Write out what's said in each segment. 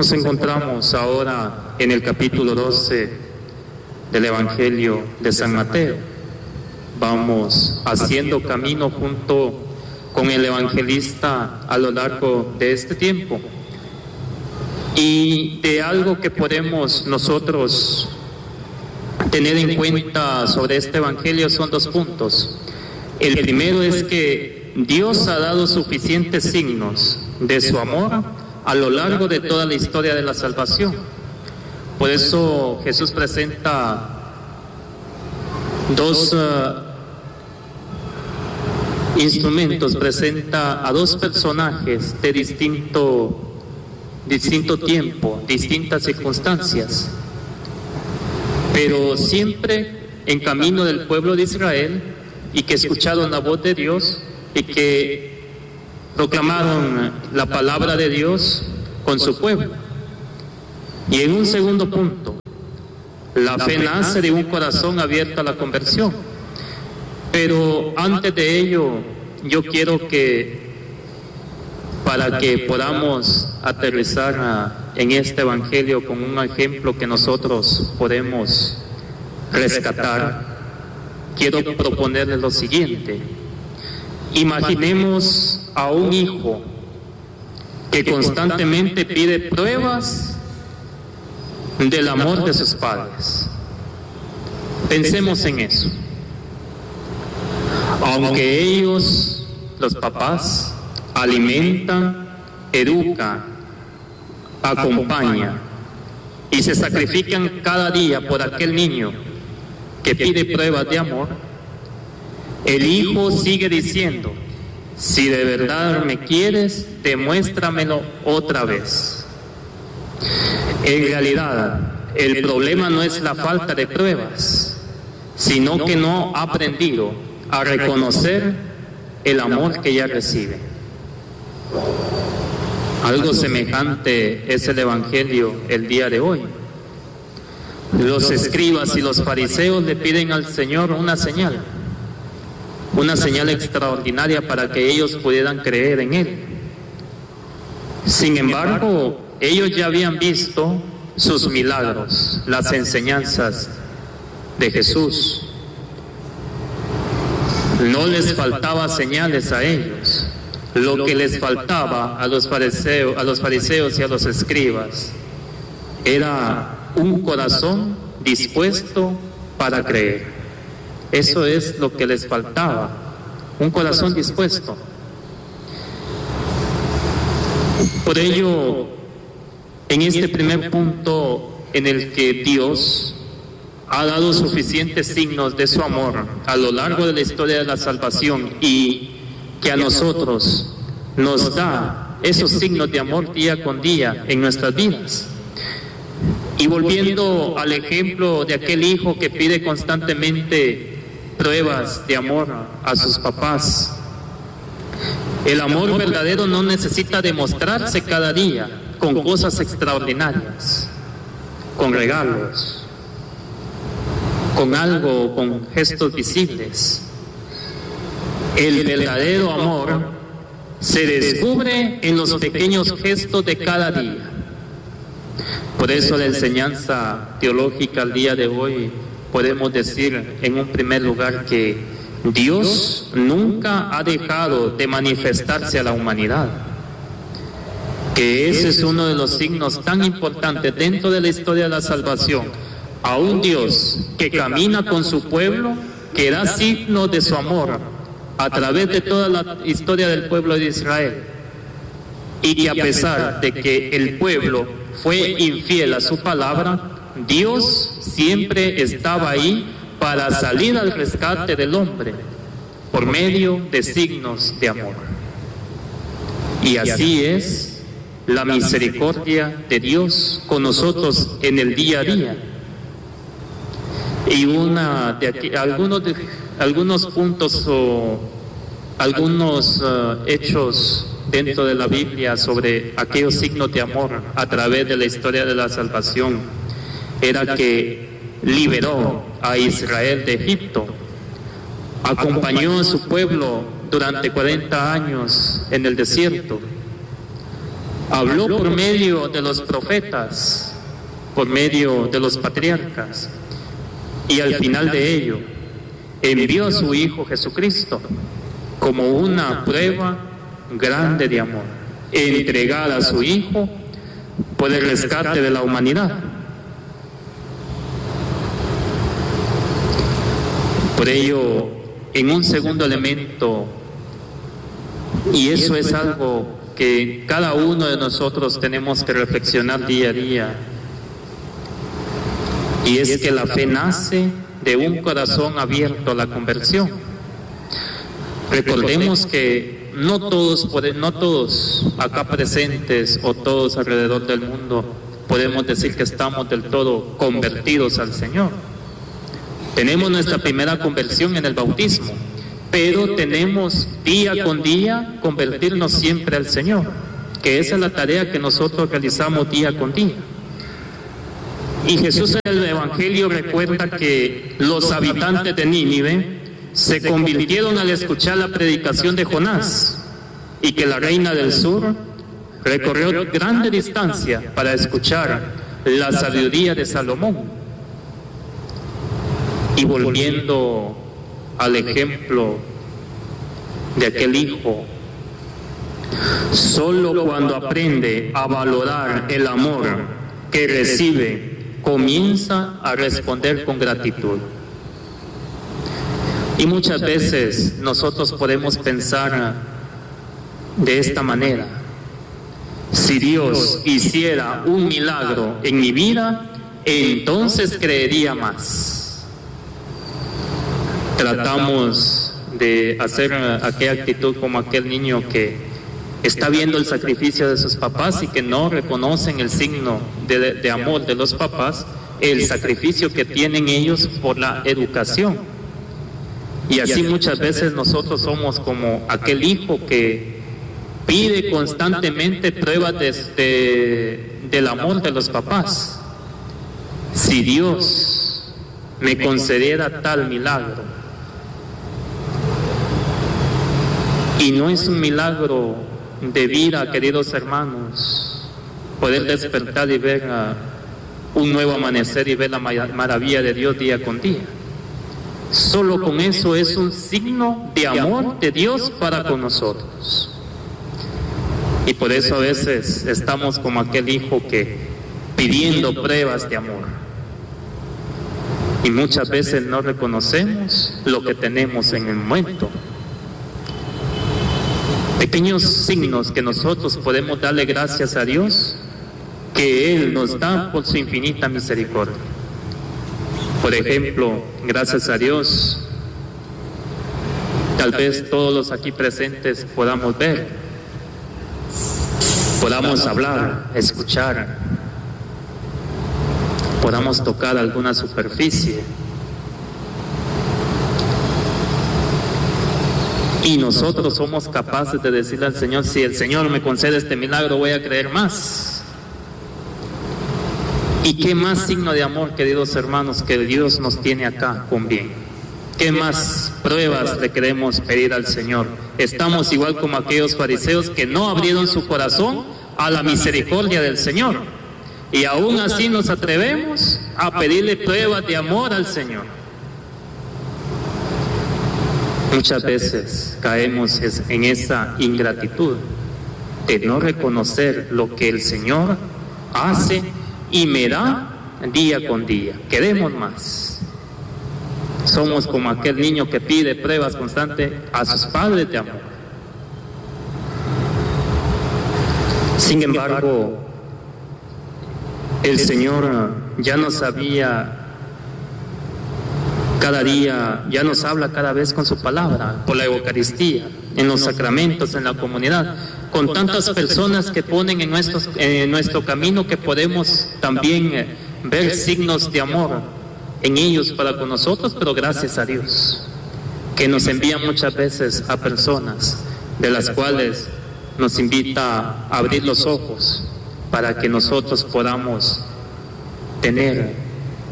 Nos encontramos ahora en el capítulo 12 del Evangelio de San Mateo. Vamos haciendo camino junto con el evangelista a lo largo de este tiempo. Y de algo que podemos nosotros tener en cuenta sobre este Evangelio son dos puntos. El primero es que Dios ha dado suficientes signos de su amor a lo largo de toda la historia de la salvación. Por eso Jesús presenta dos instrumentos, presenta a dos personajes de distinto tiempo, distintas circunstancias, pero siempre en camino del pueblo de Israel, y que escucharon la voz de Dios y que proclamaron la palabra de Dios con su pueblo. Y en un segundo punto, la fe nace de un corazón abierto a la conversión. Pero antes de ello, yo quiero que, para que podamos aterrizar en este Evangelio con un ejemplo que nosotros podemos rescatar, quiero proponerles lo siguiente. Imaginemos a un hijo que constantemente pide pruebas del amor de sus padres. Pensemos en eso. Aunque ellos, los papás, alimentan, educan, acompañan y se sacrifican cada día por aquel niño que pide pruebas de amor, el hijo sigue diciendo: si de verdad me quieres, demuéstramelo otra vez. En realidad, el problema no es la falta de pruebas, sino que no ha aprendido a reconocer el amor que ya recibe. Algo semejante es el Evangelio el día de hoy. Los escribas y los fariseos le piden al Señor una señal extraordinaria para que ellos pudieran creer en Él. Sin embargo, ellos ya habían visto sus milagros, las enseñanzas de Jesús. No les faltaba señales a ellos. Lo que les faltaba a los fariseos y a los escribas era un corazón dispuesto para creer. Eso es lo que les faltaba, un corazón dispuesto. Por ello, en este primer punto en el que Dios ha dado suficientes signos de su amor a lo largo de la historia de la salvación, y que a nosotros nos da esos signos de amor día con día en nuestras vidas. Y volviendo al ejemplo de aquel hijo que pide constantemente pruebas de amor a sus papás, el amor verdadero no necesita demostrarse cada día con cosas extraordinarias, con regalos, con algo, con gestos visibles. El verdadero amor se descubre en los pequeños gestos de cada día. Por eso la enseñanza teológica al día de hoy podemos decir en un primer lugar que Dios nunca ha dejado de manifestarse a la humanidad, que ese es uno de los signos tan importantes dentro de la historia de la salvación, a un Dios que camina con su pueblo, que da signos de su amor a través de toda la historia del pueblo de Israel, y que a pesar de que el pueblo fue infiel a su palabra, Dios siempre estaba ahí para salir al rescate del hombre por medio de signos de amor. Y así es la misericordia de Dios con nosotros en el día a día. Y algunos puntos o algunos hechos dentro de la Biblia sobre aquellos signos de amor a través de la historia de la salvación era que liberó a Israel de Egipto, acompañó a su pueblo durante 40 años en el desierto, Habló por medio de los profetas, por medio de los patriarcas, y al final de ello envió a su Hijo Jesucristo como una prueba grande de amor, entregar a su Hijo por el rescate de la humanidad. Por ello, en un segundo elemento, y eso es algo que cada uno de nosotros tenemos que reflexionar día a día, y es que la fe nace de un corazón abierto a la conversión. Recordemos que no todos acá presentes o todos alrededor del mundo podemos decir que estamos del todo convertidos al Señor. Tenemos nuestra primera conversión en el bautismo, pero tenemos día con día convertirnos siempre al Señor, que esa es la tarea que nosotros realizamos día con día. Y Jesús en el Evangelio recuerda que los habitantes de Nínive se convirtieron al escuchar la predicación de Jonás, y que la reina del sur recorrió grande distancia para escuchar la sabiduría de Salomón. Y volviendo al ejemplo de aquel hijo, solo cuando aprende a valorar el amor que recibe, comienza a responder con gratitud. Y muchas veces nosotros podemos pensar de esta manera: si Dios hiciera un milagro en mi vida, entonces creería más. Tratamos de hacer aquella actitud como aquel niño que está viendo el sacrificio de sus papás y que no reconocen el signo de amor de los papás, el sacrificio que tienen ellos por la educación. Y así muchas veces nosotros somos como aquel hijo que pide constantemente pruebas del amor de los papás. Si Dios me concediera tal milagro, y no es un milagro de vida, queridos hermanos, poder despertar y ver un nuevo amanecer y ver la maravilla de Dios día con día. Solo con eso es un signo de amor de Dios para con nosotros. Y por eso a veces estamos como aquel hijo que pidiendo pruebas de amor, y muchas veces no reconocemos lo que tenemos en el momento. Pequeños signos que nosotros podemos darle gracias a Dios, que Él nos da por su infinita misericordia. Por ejemplo, gracias a Dios, tal vez todos los aquí presentes podamos ver, podamos hablar, escuchar, podamos tocar alguna superficie. Y nosotros somos capaces de decirle al Señor: si el Señor me concede este milagro, voy a creer más. ¿Y qué más signo de amor, queridos hermanos, que Dios nos tiene acá con bien? ¿Qué más pruebas le queremos pedir al Señor? Estamos igual como aquellos fariseos que no abrieron su corazón a la misericordia del Señor. Y aún así nos atrevemos a pedirle pruebas de amor al Señor. Muchas veces caemos en esa ingratitud de no reconocer lo que el Señor hace y me da día con día. Queremos más. Somos como aquel niño que pide pruebas constantes a sus padres de amor. Sin embargo, el Señor ya nos había cada día, ya nos habla cada vez con su palabra, por la Eucaristía, en los sacramentos, en la comunidad, con tantas personas que ponen en nuestro camino, que podemos también ver signos de amor en ellos para con nosotros, pero gracias a Dios, que nos envía muchas veces a personas de las cuales nos invita a abrir los ojos para que nosotros podamos tener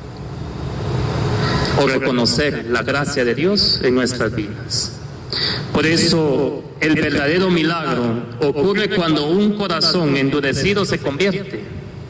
o reconocer la gracia de Dios en nuestras vidas. Por Por eso el verdadero milagro ocurre cuando un corazón endurecido se convierte,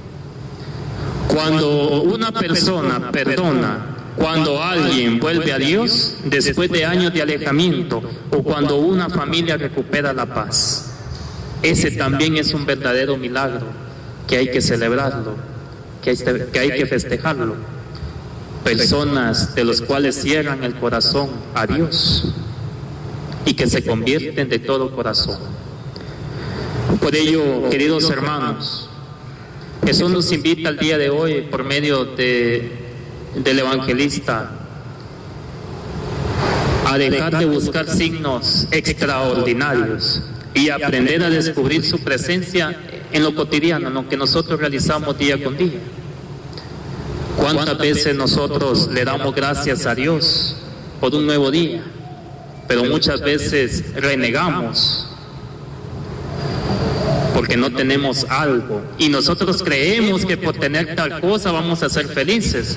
cuando una persona perdona, cuando alguien vuelve a Dios después de años de alejamiento, o cuando una familia recupera la paz. Ese también es un verdadero milagro que hay que celebrarlo, que hay que festejarlo. Personas de los cuales cierran el corazón a Dios y que se convierten de todo corazón. Por ello, queridos hermanos, Jesús nos invita el día de hoy por medio del evangelista a dejar de buscar signos extraordinarios y aprender a descubrir su presencia en lo cotidiano, en lo que nosotros realizamos día con día. ¿Cuántas veces nosotros le damos gracias a Dios por un nuevo día? Pero muchas veces renegamos porque no tenemos algo y nosotros creemos que por tener tal cosa vamos a ser felices,